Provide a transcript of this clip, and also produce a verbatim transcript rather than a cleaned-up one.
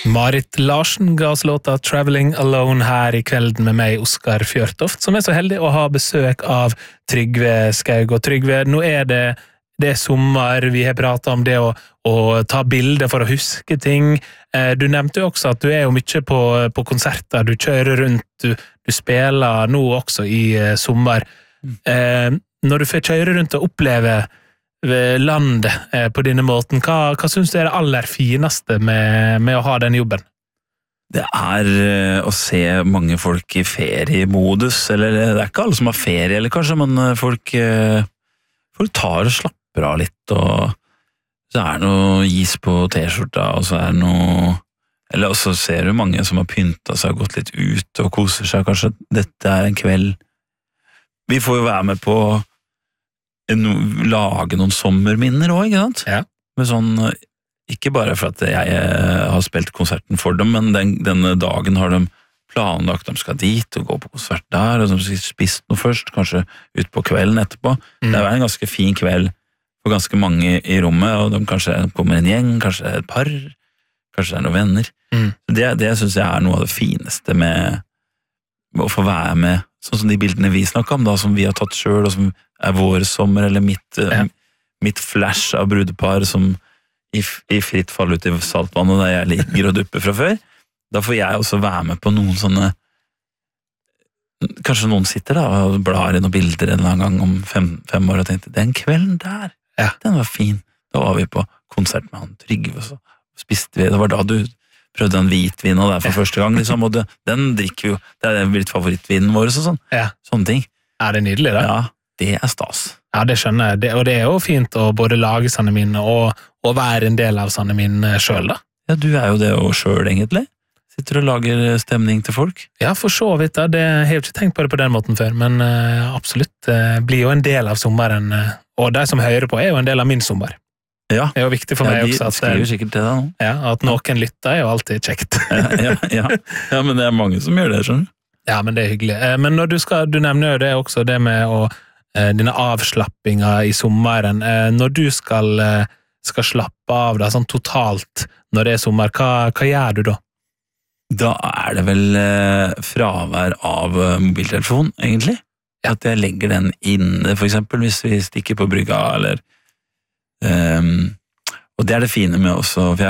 Marit Larsen ga oss låta Traveling Alone her i kvelden med meg, Oskar Fjørtoft, som er så heldig å ha besøk av Trygve Skaug. Og Trygve, nå er det, det er sommer, vi har pratet om det å, å ta bilder for å huske ting. Du nevnte jo også at du er jo mye på, på konserter, du kjører rundt, du, du spiller nå også i uh, sommer. Mm. Eh, når du får kjøre rundt og oppleve landet eh, på denne måten, hva, hva synes du er det aller fineste med, med å ha den jobben? Det er uh, å se mange folk i feriemodus, eller det er ikke alle som har ferie, eller kanskje, men folk, uh, folk tar og slapper av litt, og så er det noe is på t-skjorta, og så er det noe, eller også ser du mange som har pyntet seg og gått litt ut og koser seg, kanskje dette er en kveld. Vi får jo være med på No, lage noen sommerminner også, ikke sant? Ja. Med sånn, ikke bare for at jeg har spilt konserten for dem, men den, denne dagen har de planlagt, de skal dit og gå på konsert der, og de skal spise noe først, kanskje ut på kvelden etterpå. Mm. Det er en ganske fin kveld for ganske mange i rommet, og de kanskje kommer en gjeng, kanskje et par, kanskje det er noen venner. Mm. Det, det synes jeg er noe av det fineste med, med å få være med, sånn som de bildene vi snakker om, da, som vi har tatt selv, og som er vår sommer, eller mitt, ja. mitt flash av brudepar som i, i fritt fall ut i saltvannet der jeg ligger og dupper fra før. Da får jeg også være med på noen sånne, kanskje noen sitter da og blar i noen bilder en eller annen gang om fem, fem år og tenkte, den kvelden der, ja. Den var fin. Da var vi på konsert med han Trygve, og så spiste vi, det var da du prøvde en hvitvin og der for første gang, liksom, og det, den drikker vi jo, det er blitt favorittvinen vår og sånn, ja. Sånne ting. Er det nydelig da? Ja, det er stas. Ja, det skjønner jeg, det, og det er jo fint å både lage sanne minner og, og være en del av sanne minner selv da. Ja, du er jo det jo selv egentlig. Sitter og lager stemning til folk. Ja, for så vidt da, det har jeg jo ikke tenkt på det på den måten før, men uh, absolutt, uh, blir jo en del av sommeren, uh, og de som hører på er jo en del av min sommer. Ja. Det er jo viktig for meg ja, de også at, skriver sikkert til deg nå. Ja, at noen lytter er jo alltid kjekt. ja, ja, ja. ja, men det er mange som gjør det, skjønner du? Ja, men det er hyggelig. Men når du skal, du nevner jo det også, det med å, dine avslappinger i sommeren, når du skal, skal slappe av da, sånn totalt når det er sommer, hva, hva gjør du da? Da er det vel fravær av mobiltelefon, egentlig. At jeg legger den inne, for eksempel, hvis vi stikker på brygga, eller Um, og det er det fine med også, for jeg